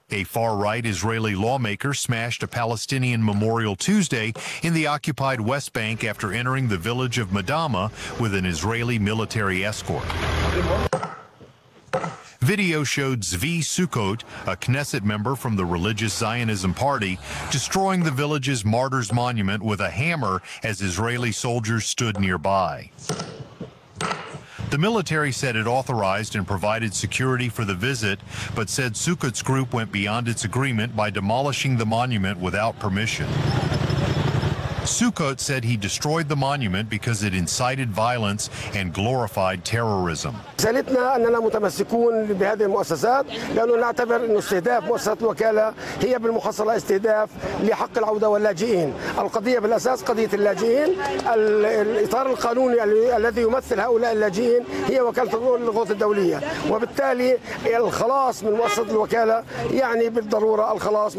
A far-right Israeli lawmaker smashed a Palestinian memorial Tuesday in the occupied West Bank after entering the village of Madama with an Israeli military escort. Video showed Zvi Sukkot, a Knesset member from the religious Zionism party, destroying the village's martyrs monument with a hammer as Israeli soldiers stood nearby. The military said it authorized and provided security for the visit, but said Sukkot's group went beyond its agreement by demolishing the monument without permission. Sukkot said he destroyed the monument because it incited violence and glorified terrorism. رسالتنا أننا متمسكون بهذه المؤسسات لأنه نعتبر أن استهداف مؤسسات الوكالة هي بالمحصلة استهداف لحق العودة واللاجئين. القضية بالأساس قضية اللاجئين. الإطار القانوني الذي يمثل هؤلاء اللاجئين هي وكالة الغوث الدولية، وبالتالي الخلاص من مؤسسة الوكالة يعني بالضرورة الخلاص